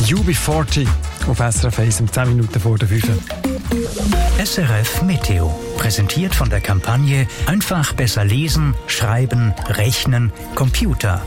UB40 auf SRF 1 um 10 Minuten vor der 5. SRF Meteo. Präsentiert von der Kampagne Einfach besser lesen, schreiben, rechnen, Computer.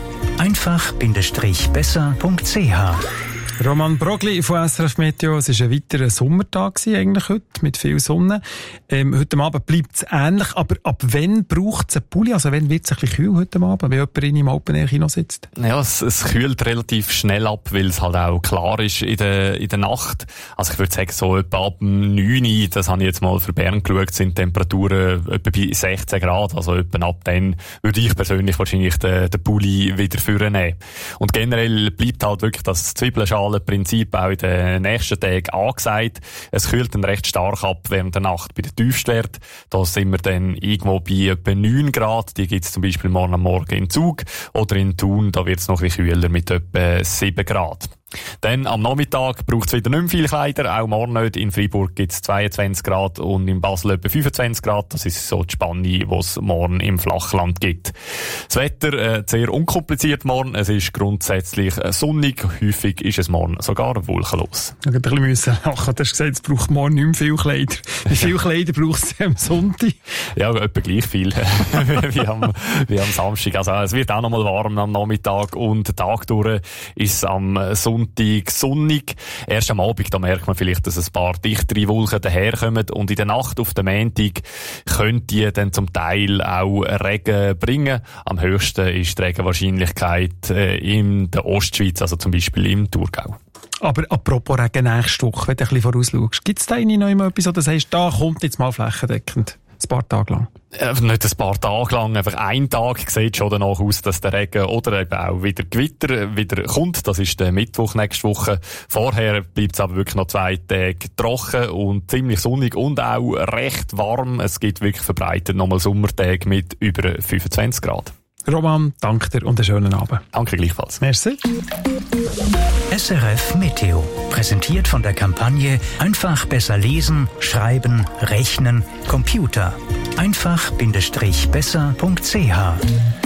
einfach-besser.ch. Roman Brogli von SRF Meteo. Es war ein weiterer Sommertag eigentlich heute, mit viel Sonne. Heute Abend bleibt es ähnlich, aber ab wann braucht es einen Pulli? Also wann wird es ein bisschen kühl heute Abend, wenn jemand im Open-Air-Kino sitzt? Ja, es kühlt relativ schnell ab, weil es halt auch klar ist in der Nacht. Also ich würde sagen, so etwa ab 9 Uhr, das habe ich jetzt mal für Bern geschaut, sind Temperaturen etwa bei 16 Grad. Also etwa ab dann würde ich persönlich wahrscheinlich den Pulli wieder vornehmen. Und generell bleibt halt wirklich das Zwiebelschalen-Prinzip auch in den nächsten Tagen angesagt. Es kühlt dann recht stark ab während der Nacht bei den Tiefstwerten. Da sind wir dann irgendwo bei etwa 9 Grad. Die gibt es zum Beispiel morgen am Morgen in Zug oder in Thun. Da wird es noch ein bisschen kühler mit etwa 7 Grad. Dann am Nachmittag braucht es wieder nicht mehr viel Kleider, auch morgen nicht. In Freiburg gibt es 22 Grad und in Basel etwa 25 Grad. Das ist so die Spanne, die es morgen im Flachland gibt. Das Wetter sehr unkompliziert morgen. Es ist grundsätzlich sonnig. Häufig ist es morgen sogar wolkenlos. Ich musste ein bisschen lachen. Du hast gesagt, es braucht morgen nicht mehr viel Kleider. Wie viel Kleider braucht es am Sonntag? Ja, etwa gleich viel wie am Samstag. Also es wird auch noch mal warm am Nachmittag und den Tag durch ist es am Sonntag sonnig. Erst am Abend, da merkt man vielleicht, dass ein paar dichtere Wolken daherkommen und in der Nacht auf den Montag könnte die dann zum Teil auch Regen bringen. Am höchsten ist die Regenwahrscheinlichkeit in der Ostschweiz, also zum Beispiel im Thurgau. Aber apropos Regen nächste Woche, wenn du ein bisschen vorausschaust, gibt es da noch immer etwas, oder sagst, da kommt jetzt mal flächendeckend? Ein paar Tage lang? Nicht ein paar Tage lang, einfach ein Tag sieht schon danach aus, dass der Regen oder eben auch wieder Gewitter wieder kommt. Das ist der Mittwoch nächste Woche. Vorher bleibt es aber wirklich noch 2 Tage trocken und ziemlich sonnig und auch recht warm. Es gibt wirklich verbreitet nochmal Sommertage mit über 25 Grad. Roman, danke dir und einen schönen Abend. Danke gleichfalls. Merci. SRF Meteo. Präsentiert von der Kampagne Einfach besser lesen, schreiben, rechnen, Computer. einfach-besser.ch.